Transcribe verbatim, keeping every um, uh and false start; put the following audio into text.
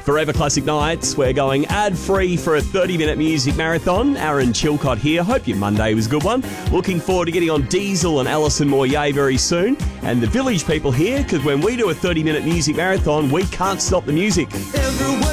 Forever Classic Nights, we're going ad-free for a thirty-minute music marathon. Aaron Chilcott here. Hope your Monday was a good one. Looking forward to getting on Diesel and Alison Moyet very soon. And the Village people here, because when we do a thirty-minute music marathon, we can't stop the music. Everyone